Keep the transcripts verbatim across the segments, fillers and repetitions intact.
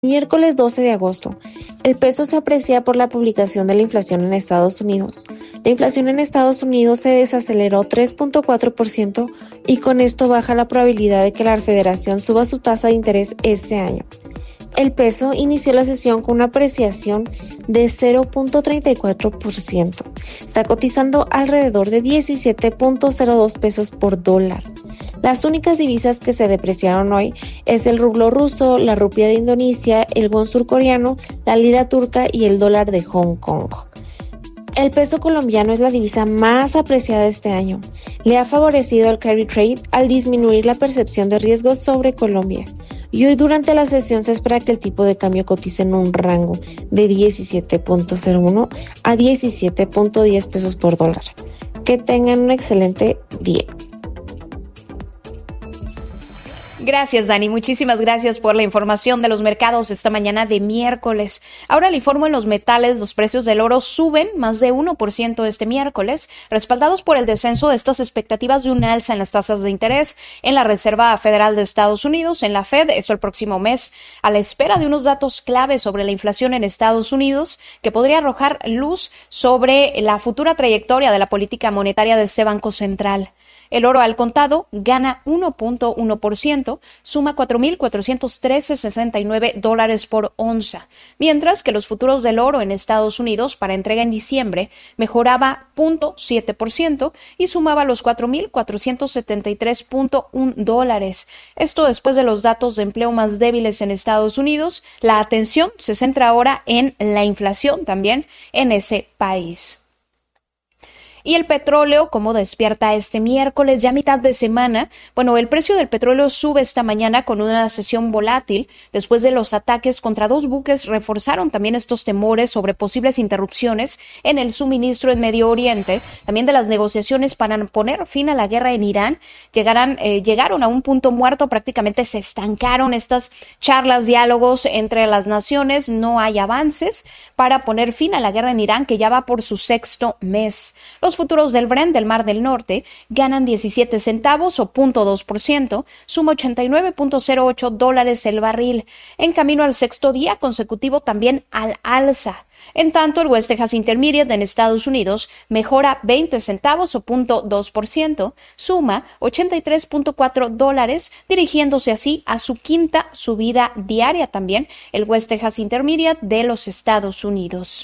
Miércoles doce de agosto. El peso se aprecia por la publicación de la inflación en Estados Unidos. La inflación en Estados Unidos se desaceleró tres punto cuatro por ciento y con esto baja la probabilidad de que la Federación suba su tasa de interés este año. El peso inició la sesión con una apreciación de cero punto treinta y cuatro por ciento. Está cotizando alrededor de diecisiete punto cero dos pesos por dólar. Las únicas divisas que se depreciaron hoy es el rublo ruso, la rupia de Indonesia, el won surcoreano, la lira turca y el dólar de Hong Kong. El peso colombiano es la divisa más apreciada este año. Le ha favorecido al carry trade al disminuir la percepción de riesgos sobre Colombia. Y hoy durante la sesión se espera que el tipo de cambio cotice en un rango de diecisiete punto cero uno a diecisiete punto diez pesos por dólar. Que tengan un excelente día. Gracias, Dani. Muchísimas gracias por la información de los mercados esta mañana de miércoles. Ahora le informo en los metales, los precios del oro suben más de uno por ciento este miércoles, respaldados por el descenso de estas expectativas de un alza en las tasas de interés en la Reserva Federal de Estados Unidos, en la Fed, esto el próximo mes, a la espera de unos datos clave sobre la inflación en Estados Unidos que podría arrojar luz sobre la futura trayectoria de la política monetaria de ese Banco Central. El oro al contado gana uno punto uno por ciento, suma cuatro mil cuatrocientos trece punto sesenta y nueve dólares por onza, mientras que los futuros del oro en Estados Unidos para entrega en diciembre mejoraba cero punto siete por ciento y sumaba los cuatro mil cuatrocientos setenta y tres punto uno dólares. Esto después de los datos de empleo más débiles en Estados Unidos. La atención se centra ahora en la inflación también en ese país. Y el petróleo, ¿cómo despierta este miércoles, ya mitad de semana? Bueno, el precio del petróleo sube esta mañana con una sesión volátil. Después de los ataques contra dos buques, reforzaron también estos temores sobre posibles interrupciones en el suministro en Medio Oriente. También de las negociaciones para poner fin a la guerra en Irán. Llegarán, eh, llegaron a un punto muerto, prácticamente se estancaron estas charlas, diálogos entre las naciones. No hay avances para poner fin a la guerra en Irán, que ya va por su sexto mes. Los Los futuros del Brent del Mar del Norte ganan diecisiete centavos o cero punto dos por ciento, suma ochenta y nueve punto cero ocho dólares el barril, en camino al sexto día consecutivo también al alza. En tanto, el West Texas Intermediate en Estados Unidos mejora veinte centavos o cero punto dos por ciento, suma ochenta y tres punto cuatro dólares, dirigiéndose así a su quinta subida diaria también, el West Texas Intermediate de los Estados Unidos.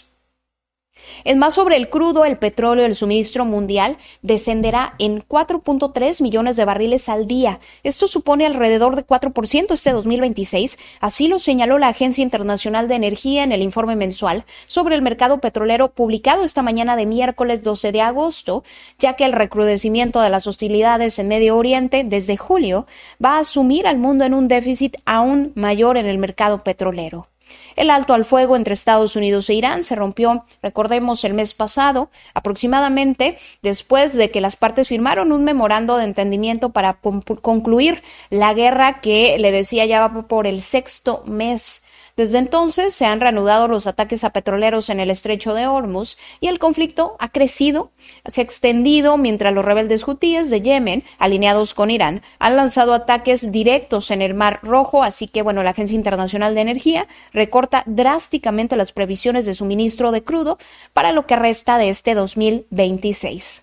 En más sobre el crudo, el petróleo, el suministro mundial descenderá en cuatro punto tres millones de barriles al día. Esto supone alrededor de cuatro por ciento este dos mil veintiséis, así lo señaló la Agencia Internacional de Energía en el informe mensual sobre el mercado petrolero publicado esta mañana de miércoles doce de agosto, ya que el recrudecimiento de las hostilidades en Medio Oriente desde julio va a sumir al mundo en un déficit aún mayor en el mercado petrolero. El alto al fuego entre Estados Unidos e Irán se rompió, recordemos, el mes pasado, aproximadamente después de que las partes firmaron un memorando de entendimiento para concluir la guerra que, le decía, ya va por el sexto mes. Desde entonces se han reanudado los ataques a petroleros en el estrecho de Hormuz y el conflicto ha crecido, se ha extendido mientras los rebeldes hutíes de Yemen, alineados con Irán, han lanzado ataques directos en el Mar Rojo, así que bueno, la Agencia Internacional de Energía recorta drásticamente las previsiones de suministro de crudo para lo que resta de este dos mil veintiséis.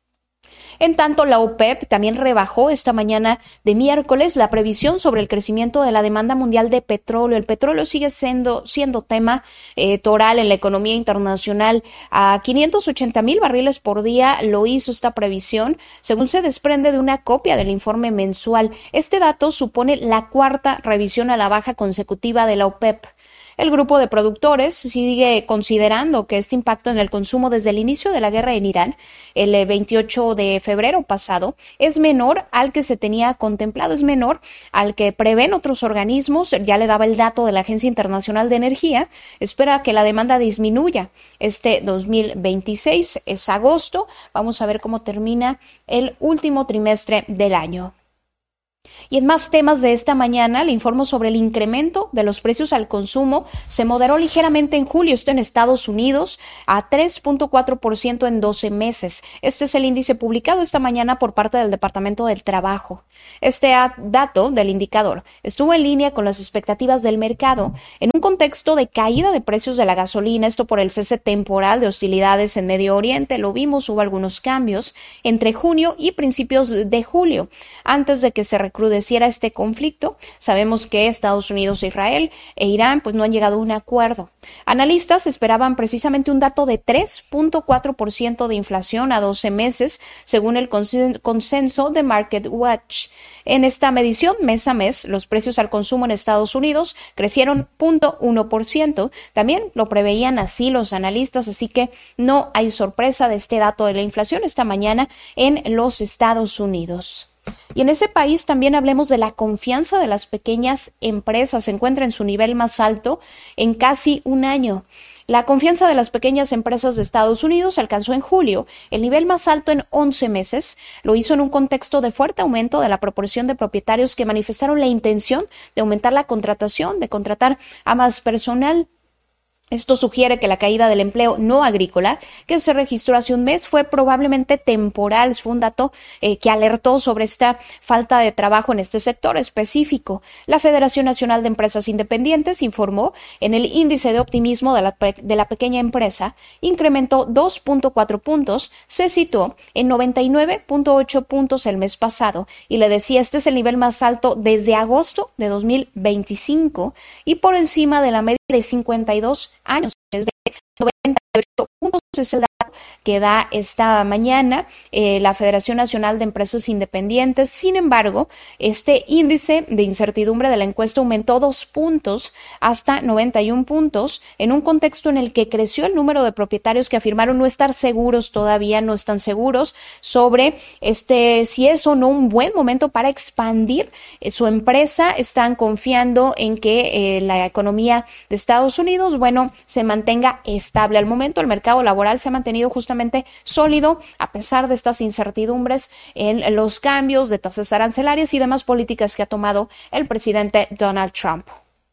En tanto, la OPEP también rebajó esta mañana de miércoles la previsión sobre el crecimiento de la demanda mundial de petróleo. El petróleo sigue siendo, siendo tema eh, toral en la economía internacional. A quinientos ochenta mil barriles por día lo hizo esta previsión, según se desprende de una copia del informe mensual. Este dato supone la cuarta revisión a la baja consecutiva de la OPEP. El grupo de productores sigue considerando que este impacto en el consumo desde el inicio de la guerra en Irán, el veintiocho de febrero pasado, es menor al que se tenía contemplado, es menor al que prevén otros organismos. Ya le daba el dato de la Agencia Internacional de Energía. Espera que la demanda disminuya este dos mil veintiséis, es agosto. Vamos a ver cómo termina el último trimestre del año. Y en más temas de esta mañana, le informo sobre el incremento de los precios al consumo. Se moderó ligeramente en julio, esto en Estados Unidos, a tres punto cuatro por ciento en doce meses. Este es el índice publicado esta mañana por parte del Departamento del Trabajo. Este dato del indicador estuvo en línea con las expectativas del mercado en un contexto de caída de precios de la gasolina, esto por el cese temporal de hostilidades en Medio Oriente. Lo vimos, hubo algunos cambios entre junio y principios de julio, antes de que se recrudeciera este conflicto. Sabemos que Estados Unidos, Israel e Irán pues no han llegado a un acuerdo. Analistas esperaban precisamente un dato de tres punto cuatro por ciento de inflación a doce meses, según el consenso de MarketWatch. En esta medición, mes a mes, los precios al consumo en Estados Unidos crecieron cero punto uno por ciento. También lo preveían así los analistas, así que no hay sorpresa de este dato de la inflación esta mañana en los Estados Unidos. Y en ese país también hablemos de la confianza de las pequeñas empresas. Se encuentra en su nivel más alto en casi un año. La confianza de las pequeñas empresas de Estados Unidos alcanzó en julio el nivel más alto en once meses. Lo hizo en un contexto de fuerte aumento de la proporción de propietarios que manifestaron la intención de aumentar la contratación, de contratar a más personal. Esto sugiere que la caída del empleo no agrícola, que se registró hace un mes, fue probablemente temporal. Fue un dato eh, que alertó sobre esta falta de trabajo en este sector específico. La Federación Nacional de Empresas Independientes informó en el índice de optimismo de la, de la pequeña empresa, incrementó dos punto cuatro puntos, se situó en noventa y nueve punto ocho puntos el mes pasado, y le decía, este es el nivel más alto desde agosto de dos mil veinticinco y por encima de la media de cincuenta y dos años, desde noventa y ocho puntos es el dato que da esta mañana eh, la Federación Nacional de Empresas Independientes. Sin embargo, este índice de incertidumbre de la encuesta aumentó dos puntos hasta noventa y un puntos en un contexto en el que creció el número de propietarios que afirmaron no estar seguros, todavía no están seguros sobre este si es o no un buen momento para expandir eh, su empresa. Están confiando en que eh, la economía de Estados Unidos, bueno, se mantenga estable. Al momento, el mercado laboral se ha mantenido justamente sólido a pesar de estas incertidumbres en los cambios de tasas arancelarias y demás políticas que ha tomado el presidente Donald Trump.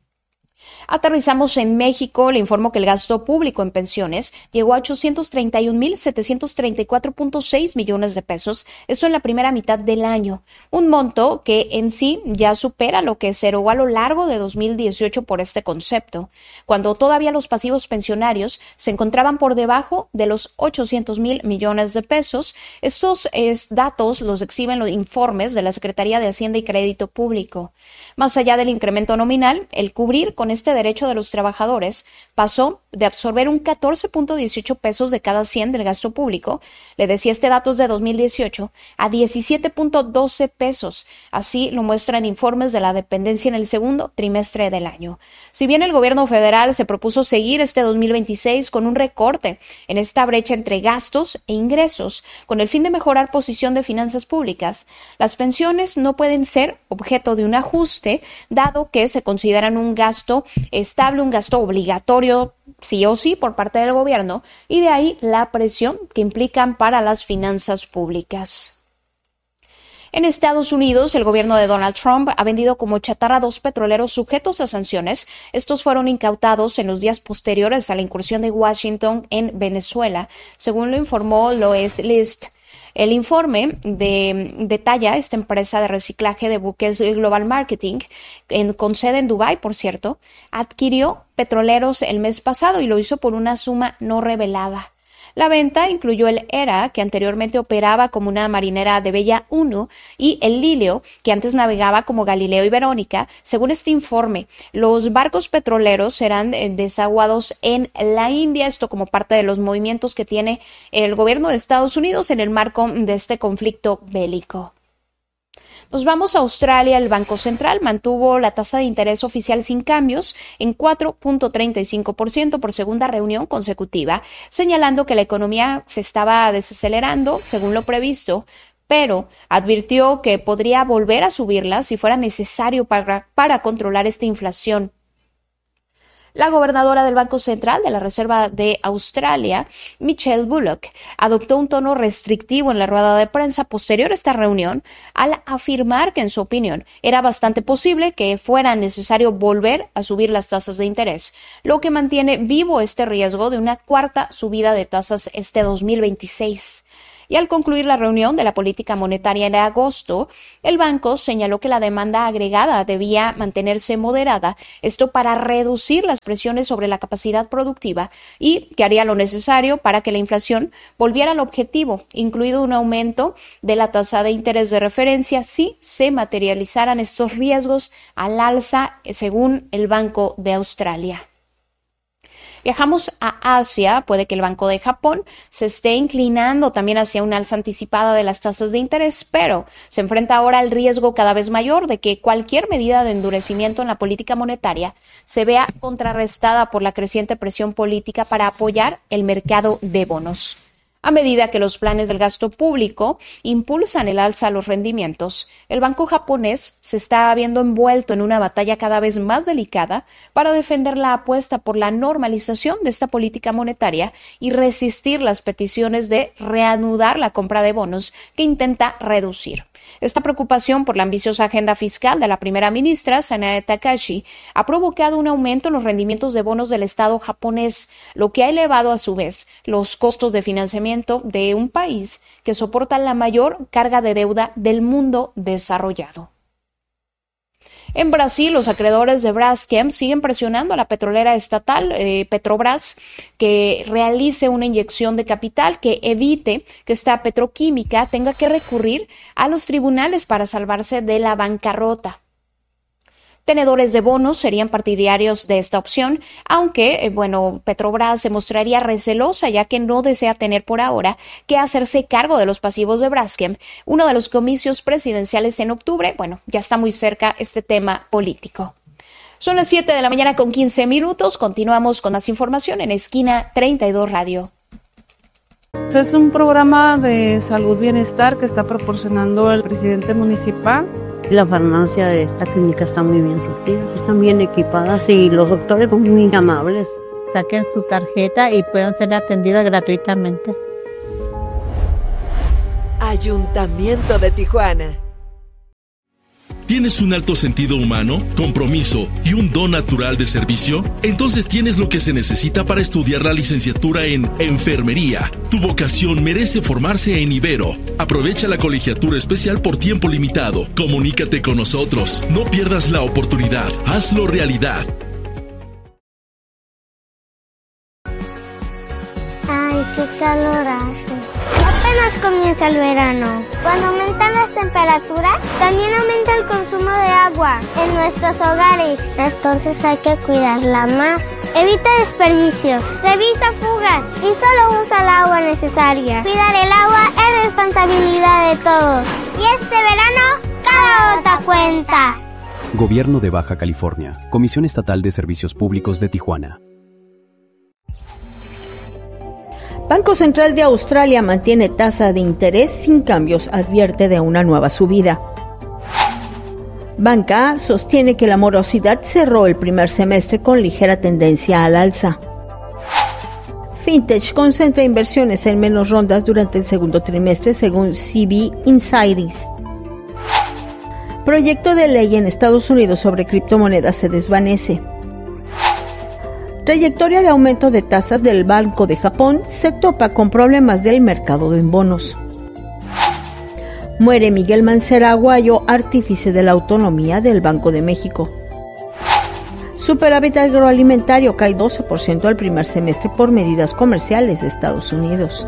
Aterrizamos en México. Le informo que el gasto público en pensiones llegó a ochocientos treinta y un mil setecientos treinta y cuatro punto seis millones de pesos, esto en la primera mitad del año, un monto que en sí ya supera lo que se erogó a lo largo de dos mil dieciocho por este concepto, cuando todavía los pasivos pensionarios se encontraban por debajo de los ochocientos mil millones de pesos. Estos es, datos los exhiben los informes de la Secretaría de Hacienda y Crédito Público. Más allá del incremento nominal, el cubrir con este derecho de los trabajadores pasó de absorber un catorce punto dieciocho pesos de cada cien del gasto público, le decía este dato es de dos mil dieciocho, a diecisiete punto doce pesos. Así lo muestran informes de la dependencia en el segundo trimestre del año. Si bien el gobierno federal se propuso seguir este dos mil veintiséis con un recorte en esta brecha entre gastos e ingresos, con el fin de mejorar posición de finanzas públicas, las pensiones no pueden ser objeto de un ajuste, dado que se consideran un gasto estable, un gasto obligatorio sí o sí por parte del gobierno, y de ahí la presión que implican para las finanzas públicas. En Estados Unidos, el gobierno de Donald Trump ha vendido como chatarra dos petroleros sujetos a sanciones. Estos fueron incautados en los días posteriores a la incursión de Washington en Venezuela, según lo informó Lois List. El informe de, detalla esta empresa de reciclaje de buques Global Marketing, en, con sede en Dubái, por cierto, adquirió petroleros el mes pasado y lo hizo por una suma no revelada. La venta incluyó el Hera, que anteriormente operaba como una marinera de Bella uno, y el Lilio, que antes navegaba como Galileo y Verónica. Según este informe, los barcos petroleros serán desaguados en la India, esto como parte de los movimientos que tiene el gobierno de Estados Unidos en el marco de este conflicto bélico. Nos vamos a Australia. El Banco Central mantuvo la tasa de interés oficial sin cambios en cuatro punto treinta y cinco por ciento por segunda reunión consecutiva, señalando que la economía se estaba desacelerando según lo previsto, pero advirtió que podría volver a subirla si fuera necesario para, para controlar esta inflación. La gobernadora del Banco Central de la Reserva de Australia, Michelle Bullock, adoptó un tono restrictivo en la rueda de prensa posterior a esta reunión al afirmar que, en su opinión, era bastante posible que fuera necesario volver a subir las tasas de interés, lo que mantiene vivo este riesgo de una cuarta subida de tasas este dos mil veintiséis. Y al concluir la reunión de la política monetaria en agosto, el banco señaló que la demanda agregada debía mantenerse moderada, esto para reducir las presiones sobre la capacidad productiva y que haría lo necesario para que la inflación volviera al objetivo, incluido un aumento de la tasa de interés de referencia si se materializaran estos riesgos al alza, según el Banco de Australia. Viajamos a Asia, puede que el Banco de Japón se esté inclinando también hacia una alza anticipada de las tasas de interés, pero se enfrenta ahora al riesgo cada vez mayor de que cualquier medida de endurecimiento en la política monetaria se vea contrarrestada por la creciente presión política para apoyar el mercado de bonos. A medida que los planes del gasto público impulsan el alza a los rendimientos, el banco japonés se está viendo envuelto en una batalla cada vez más delicada para defender la apuesta por la normalización de esta política monetaria y resistir las peticiones de reanudar la compra de bonos que intenta reducir. Esta preocupación por la ambiciosa agenda fiscal de la primera ministra, Sanae Takahashi, ha provocado un aumento en los rendimientos de bonos del Estado japonés, lo que ha elevado a su vez los costos de financiamiento de un país que soporta la mayor carga de deuda del mundo desarrollado. En Brasil, los acreedores de Braskem siguen presionando a la petrolera estatal eh, Petrobras que realice una inyección de capital que evite que esta petroquímica tenga que recurrir a los tribunales para salvarse de la bancarrota. Tenedores de bonos serían partidarios de esta opción, aunque, eh, bueno, Petrobras se mostraría recelosa ya que no desea tener por ahora que hacerse cargo de los pasivos de Braskem, uno de los comicios presidenciales en octubre. Bueno, ya está muy cerca este tema político. Son las siete de la mañana con quince minutos. Continuamos con más información en Esquina treinta y dos Radio. Es un programa de salud bienestar que está proporcionando el presidente municipal. La farmacia de esta clínica está muy bien surtida, están bien equipadas y los doctores son muy amables. Saquen su tarjeta y puedan ser atendidas gratuitamente. Ayuntamiento de Tijuana. ¿Tienes un alto sentido humano, compromiso y un don natural de servicio? Entonces tienes lo que se necesita para estudiar la licenciatura en Enfermería. Tu vocación merece formarse en Ibero. Aprovecha la colegiatura especial por tiempo limitado. Comunícate con nosotros. No pierdas la oportunidad. Hazlo realidad. Ay, qué calor hace. Apenas comienza el verano. Cuando aumentan las temperaturas, también aumenta el consumo de agua en nuestros hogares. Entonces hay que cuidarla más. Evita desperdicios, revisa fugas y solo usa el agua necesaria. Cuidar el agua es responsabilidad de todos. Y este verano, cada gota cuenta. Gobierno de Baja California. Comisión Estatal de Servicios Públicos de Tijuana. Banco Central de Australia mantiene tasa de interés sin cambios, advierte de una nueva subida. Banca A sostiene que la morosidad cerró el primer semestre con ligera tendencia al alza. Fintech concentra inversiones en menos rondas durante el segundo trimestre, según C B Insights. Proyecto de ley en Estados Unidos sobre criptomonedas se desvanece. Trayectoria de aumento de tasas del Banco de Japón se topa con problemas del mercado en bonos. Muere Miguel Mancera Aguayo, artífice de la autonomía del Banco de México. Superávit agroalimentario cae doce por ciento al primer semestre por medidas comerciales de Estados Unidos.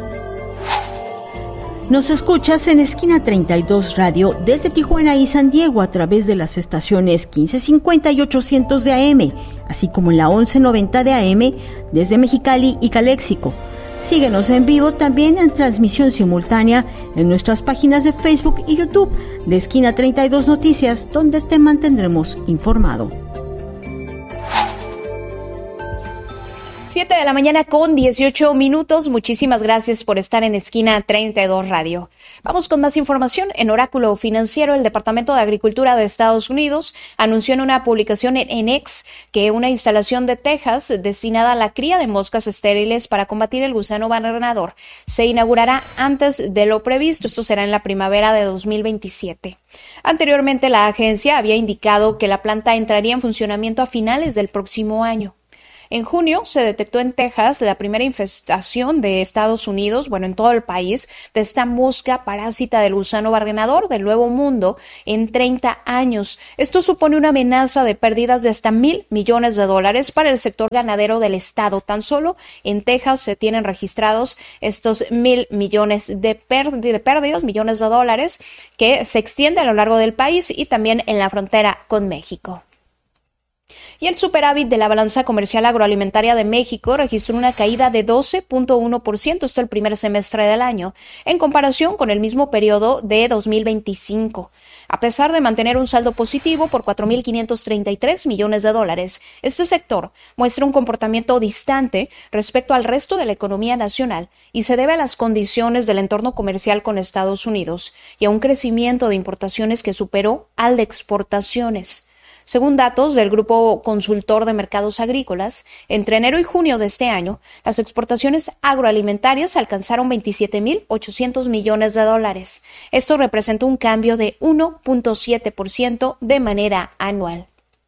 Nos escuchas en Esquina treinta y dos Radio desde Tijuana y San Diego a través de las estaciones quince cincuenta y ochocientos de A M, así como en la once noventa de A M desde Mexicali y Caléxico. Síguenos en vivo también en transmisión simultánea en nuestras páginas de Facebook y YouTube de Esquina treinta y dos Noticias, donde te mantendremos informado. siete de la mañana con dieciocho minutos. Muchísimas gracias por estar en Esquina treinta y dos Radio. Vamos con más información. En Oráculo Financiero, el Departamento de Agricultura de Estados Unidos anunció en una publicación en X que una instalación de Texas destinada a la cría de moscas estériles para combatir el gusano barrenador se inaugurará antes de lo previsto. Esto será en la primavera de dos mil veintisiete. Anteriormente, la agencia había indicado que la planta entraría en funcionamiento a finales del próximo año. En junio se detectó en Texas la primera infestación de Estados Unidos, bueno, en todo el país, de esta mosca parásita del gusano barrenador del Nuevo Mundo en treinta años. Esto supone una amenaza de pérdidas de hasta mil millones de dólares para el sector ganadero del estado. Tan solo en Texas se tienen registrados estos mil millones de, pér- de pérdidas, millones de dólares, que se extiende a lo largo del país y también en la frontera con México. Y el superávit de la balanza comercial agroalimentaria de México registró una caída de doce punto uno por ciento, esto el primer semestre del año, en comparación con el mismo periodo de dos mil veinticinco. A pesar de mantener un saldo positivo por cuatro mil quinientos treinta y tres millones de dólares, este sector muestra un comportamiento distante respecto al resto de la economía nacional y se debe a las condiciones del entorno comercial con Estados Unidos y a un crecimiento de importaciones que superó al de exportaciones. Según datos del Grupo Consultor de Mercados Agrícolas, entre enero y junio de este año, las exportaciones agroalimentarias alcanzaron veintisiete mil ochocientos millones de dólares. Esto representa un cambio de uno punto siete por ciento de manera anual.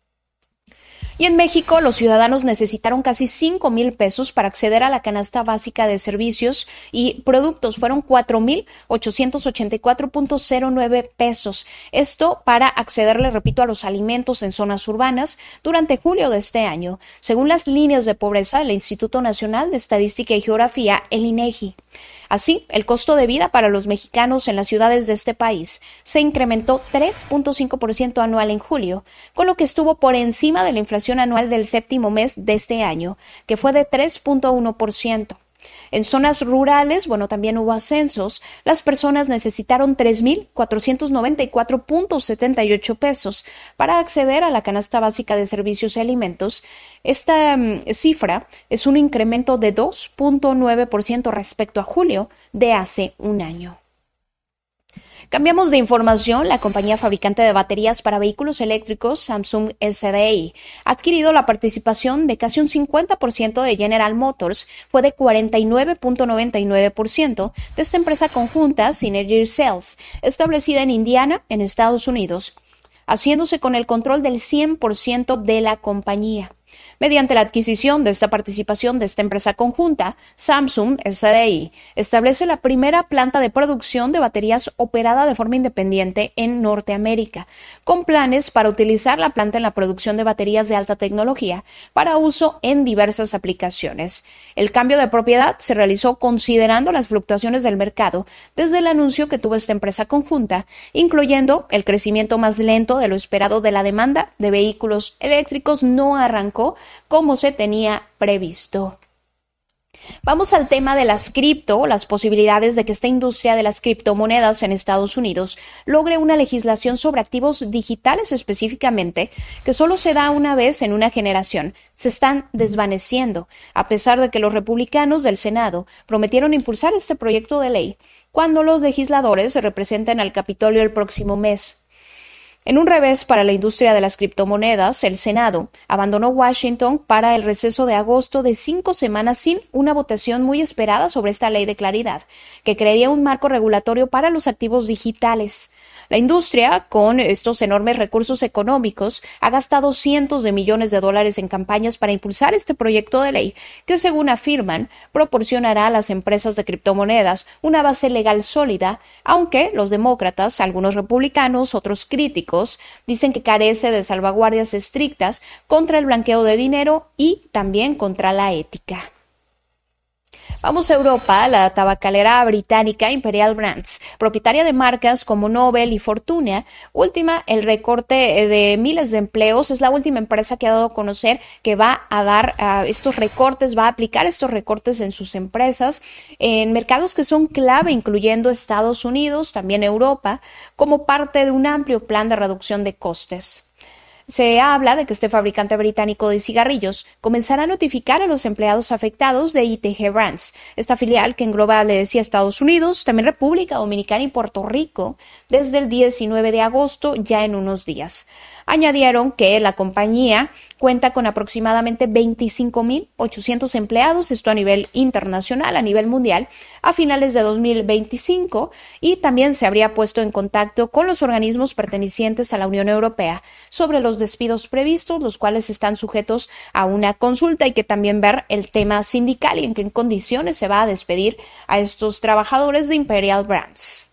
Y en México, los ciudadanos necesitaron casi cinco mil pesos para acceder a la canasta básica de servicios y productos. Fueron cuatro mil ochocientos ochenta y cuatro punto cero nueve pesos. Esto para acceder, le repito, a los alimentos en zonas urbanas durante julio de este año, según las líneas de pobreza del Instituto Nacional de Estadística y Geografía, el INEGI. Así, el costo de vida para los mexicanos en las ciudades de este país se incrementó tres punto cinco por ciento anual en julio, con lo que estuvo por encima de la inflación anual del séptimo mes de este año, que fue de tres punto uno por ciento. En zonas rurales, bueno, también hubo ascensos. Las personas necesitaron tres mil cuatrocientos noventa y cuatro punto setenta y ocho pesos para acceder a la canasta básica de servicios y alimentos. Esta um, cifra es un incremento de dos punto nueve por ciento respecto a julio de hace un año. Cambiamos de información. La compañía fabricante de baterías para vehículos eléctricos Samsung S D I ha adquirido la participación de casi un cincuenta por ciento de General Motors, fue de cuarenta y nueve punto noventa y nueve por ciento de esta empresa conjunta Synergy Cells, establecida en Indiana, en Estados Unidos, haciéndose con el control del cien por ciento de la compañía. Mediante la adquisición de esta participación de esta empresa conjunta, Samsung S D I establece la primera planta de producción de baterías operada de forma independiente en Norteamérica, con planes para utilizar la planta en la producción de baterías de alta tecnología para uso en diversas aplicaciones. El cambio de propiedad se realizó considerando las fluctuaciones del mercado desde el anuncio que tuvo esta empresa conjunta, incluyendo el crecimiento más lento de lo esperado de la demanda de vehículos eléctricos no arrancó como se tenía previsto. Vamos al tema de las cripto, las posibilidades de que esta industria de las criptomonedas en Estados Unidos logre una legislación sobre activos digitales específicamente, que solo se da una vez en una generación, se están desvaneciendo, a pesar de que los republicanos del Senado prometieron impulsar este proyecto de ley cuando los legisladores se representen al Capitolio el próximo mes. En un revés para la industria de las criptomonedas, el Senado abandonó Washington para el receso de agosto de cinco semanas sin una votación muy esperada sobre esta ley de claridad, que crearía un marco regulatorio para los activos digitales. La industria, con estos enormes recursos económicos, ha gastado cientos de millones de dólares en campañas para impulsar este proyecto de ley que, según afirman, proporcionará a las empresas de criptomonedas una base legal sólida, aunque los demócratas, algunos republicanos, otros críticos, dicen que carece de salvaguardias estrictas contra el blanqueo de dinero y también contra la ética. Vamos a Europa. La tabacalera británica Imperial Brands, propietaria de marcas como Nobel y Fortuna, última el recorte de miles de empleos, es la última empresa que ha dado a conocer que va a dar uh, estos recortes, va a aplicar estos recortes en sus empresas en mercados que son clave, incluyendo Estados Unidos, también Europa, como parte de un amplio plan de reducción de costes. Se habla de que este fabricante británico de cigarrillos comenzará a notificar a los empleados afectados de I T G Brands, esta filial que engloba, le decía, Estados Unidos, también República Dominicana y Puerto Rico, desde el diecinueve de agosto, ya en unos días. Añadieron que la compañía cuenta con aproximadamente veinticinco mil ochocientos empleados, esto a nivel internacional, a nivel mundial, a finales de dos mil veinticinco, y también se habría puesto en contacto con los organismos pertenecientes a la Unión Europea sobre los despidos previstos, los cuales están sujetos a una consulta. Hay que también ver el tema sindical y en qué condiciones se va a despedir a estos trabajadores de Imperial Brands.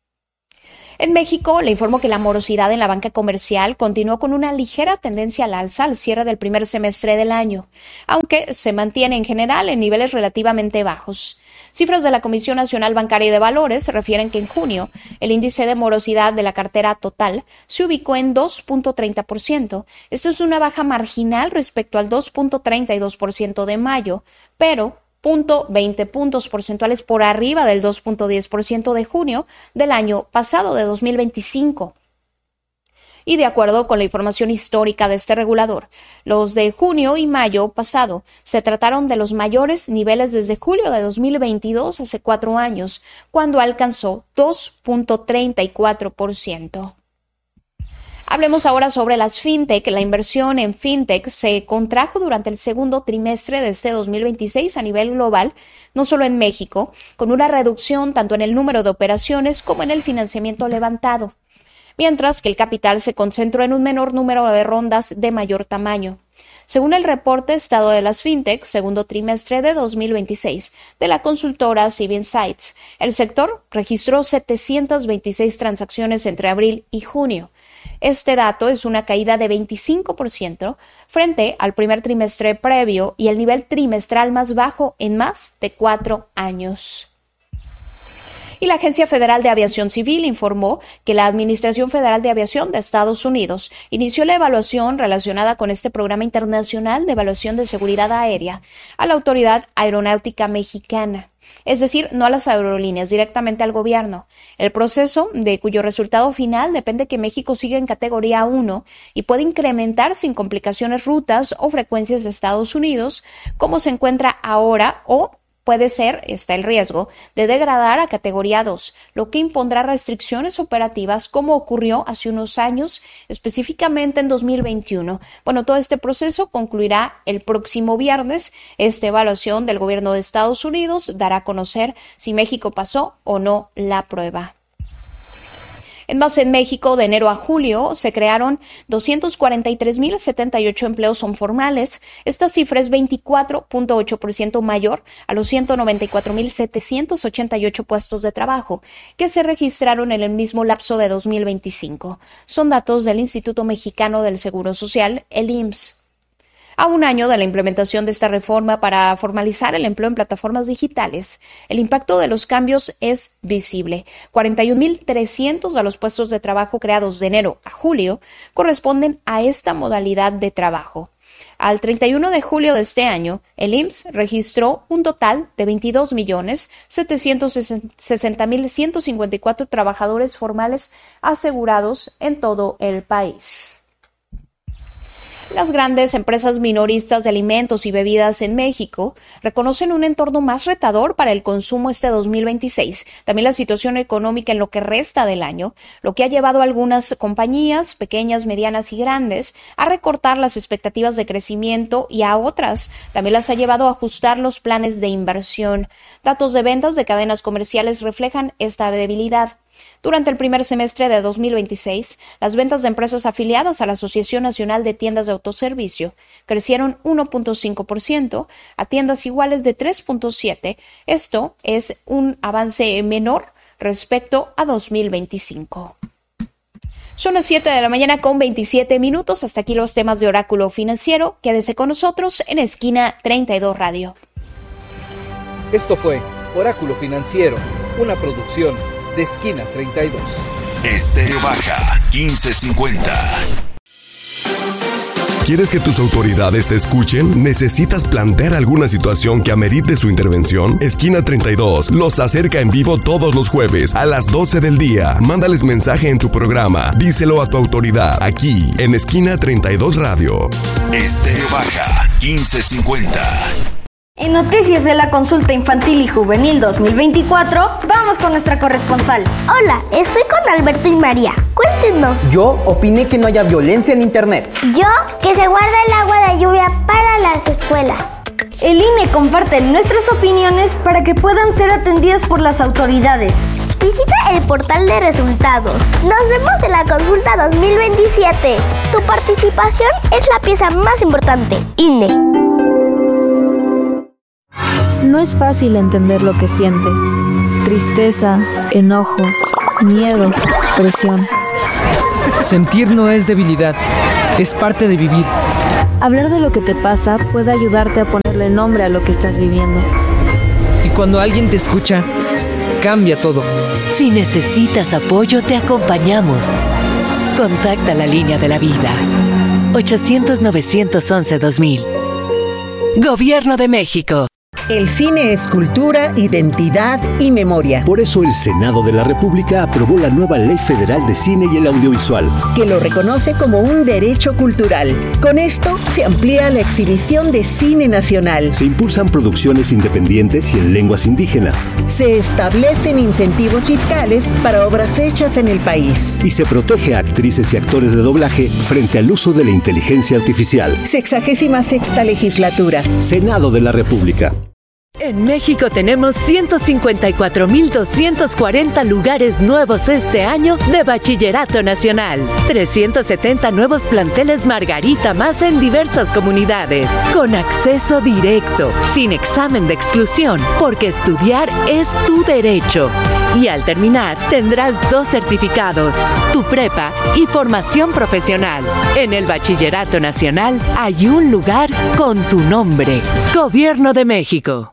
En México, le informo que la morosidad en la banca comercial continuó con una ligera tendencia al alza al cierre del primer semestre del año, aunque se mantiene en general en niveles relativamente bajos. Cifras de la Comisión Nacional Bancaria y de Valores refieren que en junio el índice de morosidad de la cartera total se ubicó en dos punto treinta por ciento. Esto es una baja marginal respecto al dos punto treinta y dos por ciento de mayo, pero punto veinte puntos porcentuales por arriba del dos punto diez por ciento de junio del año pasado, de dos mil veinticinco. Y de acuerdo con la información histórica de este regulador, los de junio y mayo pasado se trataron de los mayores niveles desde julio de dos mil veintidós, hace cuatro años, cuando alcanzó dos punto treinta y cuatro por ciento. Hablemos ahora sobre las fintech. La inversión en fintech se contrajo durante el segundo trimestre de este dos mil veintiséis a nivel global, no solo en México, con una reducción tanto en el número de operaciones como en el financiamiento levantado, mientras que el capital se concentró en un menor número de rondas de mayor tamaño. Según el reporte Estado de las Fintech, segundo trimestre de dos mil veintiséis, de la consultora C I B Insights, el sector registró setecientas veintiséis transacciones entre abril y junio. Este dato es una caída de veinticinco por ciento frente al primer trimestre previo y el nivel trimestral más bajo en más de cuatro años. Y la Agencia Federal de Aviación Civil informó que la Administración Federal de Aviación de Estados Unidos inició la evaluación relacionada con este programa internacional de evaluación de seguridad aérea a la Autoridad Aeronáutica Mexicana, es decir, no a las aerolíneas, directamente al gobierno. El proceso, de cuyo resultado final depende que México siga en categoría uno y puede incrementar sin complicaciones rutas o frecuencias de Estados Unidos, como se encuentra ahora, o puede ser, está el riesgo, de degradar a categoría dos, lo que impondrá restricciones operativas como ocurrió hace unos años, específicamente en dos mil veintiuno. Bueno, todo este proceso concluirá el próximo viernes. Esta evaluación del gobierno de Estados Unidos dará a conocer si México pasó o no la prueba. En más, en México, de enero a julio, se crearon doscientos cuarenta y tres mil setenta y ocho empleos son formales. Esta cifra es veinticuatro punto ocho por ciento mayor a los ciento noventa y cuatro mil setecientos ochenta y ocho puestos de trabajo que se registraron en el mismo lapso de dos mil veinticinco. Son datos del Instituto Mexicano del Seguro Social, el I M S S. A un año de la implementación de esta reforma para formalizar el empleo en plataformas digitales, el impacto de los cambios es visible. cuarenta y un mil trescientos de los puestos de trabajo creados de enero a julio corresponden a esta modalidad de trabajo. Al treinta y uno de julio de este año, el I M S S registró un total de veintidós millones setecientos sesenta mil ciento cincuenta y cuatro trabajadores formales asegurados en todo el país. Las grandes empresas minoristas de alimentos y bebidas en México reconocen un entorno más retador para el consumo este dos mil veintiséis. También la situación económica en lo que resta del año, lo que ha llevado a algunas compañías, pequeñas, medianas y grandes, a recortar las expectativas de crecimiento y a otras también las ha llevado a ajustar los planes de inversión. Datos de ventas de cadenas comerciales reflejan esta debilidad. Durante el primer semestre de dos mil veintiséis, las ventas de empresas afiliadas a la Asociación Nacional de Tiendas de Autoservicio crecieron uno punto cinco por ciento, a tiendas iguales de tres punto siete por ciento. Esto es un avance menor respecto a dos mil veinticinco. Son las siete de la mañana con veintisiete minutos. Hasta aquí los temas de Oráculo Financiero. Quédese con nosotros en Esquina treinta y dos Radio. Esto fue Oráculo Financiero, una producción de Esquina treinta y dos. Estéreo Baja quince cincuenta. ¿Quieres que tus autoridades te escuchen? ¿Necesitas plantear alguna situación que amerite su intervención? Esquina treinta y dos los acerca en vivo todos los jueves a las doce del día. Mándales mensaje en tu programa. Díselo a tu autoridad aquí en Esquina treinta y dos Radio. Estéreo Baja quince cincuenta. En noticias de la Consulta Infantil y Juvenil dos mil veinticuatro, vamos con nuestra corresponsal. Hola, estoy con Alberto y María. Cuéntenos. Yo opiné que no haya violencia en internet. Yo, que se guarda el agua de lluvia para las escuelas. El I N E comparte nuestras opiniones para que puedan ser atendidas por las autoridades. Visita el portal de resultados. Nos vemos en la Consulta dos mil veintisiete. Tu participación es la pieza más importante. I N E. No es fácil entender lo que sientes. Tristeza, enojo, miedo, presión. Sentir no es debilidad, es parte de vivir. Hablar de lo que te pasa puede ayudarte a ponerle nombre a lo que estás viviendo. Y cuando alguien te escucha, cambia todo. Si necesitas apoyo, te acompañamos. Contacta la línea de la vida. ochocientos, novecientos once, dos mil. Gobierno de México. El cine es cultura, identidad y memoria. Por eso el Senado de la República aprobó la nueva Ley Federal de Cine y el Audiovisual, que lo reconoce como un derecho cultural. Con esto se amplía la exhibición de cine nacional. Se impulsan producciones independientes y en lenguas indígenas. Se establecen incentivos fiscales para obras hechas en el país. Y se protege a actrices y actores de doblaje frente al uso de la inteligencia artificial. Sexagésima sexta legislatura. Senado de la República. En México tenemos ciento cincuenta y cuatro mil doscientos cuarenta lugares nuevos este año de Bachillerato Nacional. trescientos setenta nuevos planteles Margarita más en diversas comunidades. Con acceso directo, sin examen de exclusión, porque estudiar es tu derecho. Y al terminar, tendrás dos certificados, tu prepa y formación profesional. En el Bachillerato Nacional hay un lugar con tu nombre. Gobierno de México.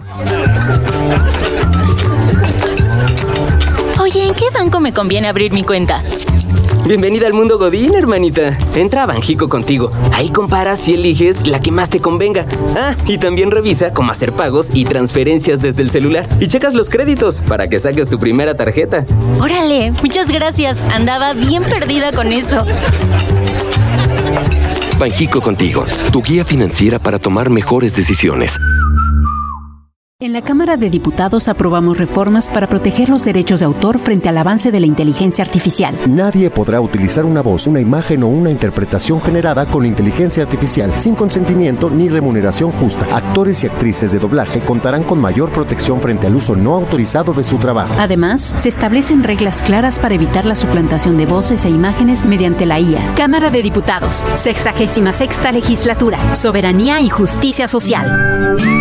Oye, ¿en qué banco me conviene abrir mi cuenta? Bienvenida al mundo Godín, hermanita. Entra a Banjico Contigo. Ahí comparas y eliges la que más te convenga. Ah, y también revisa cómo hacer pagos y transferencias desde el celular. Y checas los créditos para que saques tu primera tarjeta. Órale, muchas gracias. Andaba bien perdida con eso. Banjico Contigo, tu guía financiera para tomar mejores decisiones. En la Cámara de Diputados aprobamos reformas para proteger los derechos de autor frente al avance de la inteligencia artificial. Nadie podrá utilizar una voz, una imagen o una interpretación generada con inteligencia artificial sin consentimiento ni remuneración justa. Actores y actrices de doblaje contarán con mayor protección frente al uso no autorizado de su trabajo. Además, se establecen reglas claras para evitar la suplantación de voces e imágenes mediante la I A. Cámara de Diputados, sexagésima sexta legislatura, Soberanía y Justicia Social.